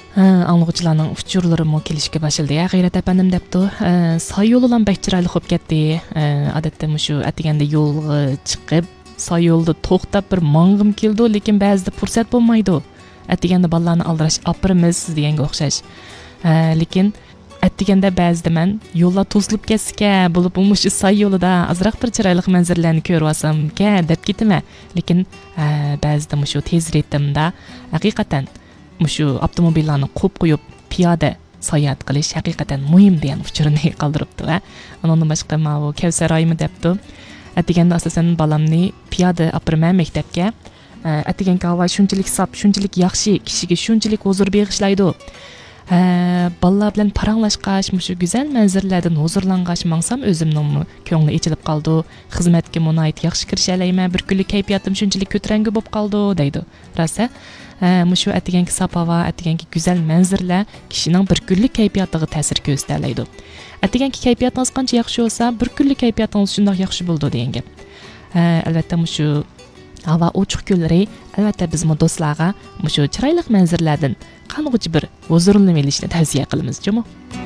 Anlıqçılarning uçurlarımı kelishga başladı. Ya g'ayrat apandim depdi. Soy yo'lidan bek chiroyli bo'lib ketdi. Odatda shu atiganda yo'lga chiqib, soy yo'lda to'xtab bir mang'im keldi, lekin ba'zida fursat bo'lmaydi. Atiganda bolalarni aldirash opirimiz deganga o'xshash. Lekin atiganda ba'zida men yo'llar to'silib ketsa, bo'lib shu soy yo'lida azroq bir chiroyli manzaralarni ko'rib olsam-ka deb ketaman. Lekin ba'zida shu tez ritmda haqiqatan shu avtomobillarni qo'yib piyoda sayohat qilish haqiqatan muhim degan fikrni qoldiribdi va undan boshqa bu Kavsar oyimi debdi. Atiganda asosan balamni piyoda opirman maktabga. Atigan havo shunchalik sap, shunchalik yaxshi, kishiga shunchalik huzur bag'ishlaydi. Balalar bilan paranglashqash, shu go'zal manzaralardan huzurlangash mangsam o'zimning ko'ngli ichilib qoldi. Xizmatga munoyit yaxshi kirisha olayman, bir kunlik kayfiyatim shunchalik ko'tarangi bo'lib qoldi deydi. Rosa shu atiganki sap havo, atiganki go'zal manzaralar kishining bir kunlik kayfiyatiga ta'sir ko'rsatadi. Atiganki kayfiyatingiz qancha yaxshi bo'lsa, bir kunlik kayfiyatingiz shunday yaxshi bo'ldi degan gap. Albatta shu havo ochiq kunlari albatta biz do'stlarga shu chiroyli manzaralardan qanog'ich bir huzurlanib olishni tavsiya qilamiz, jamo.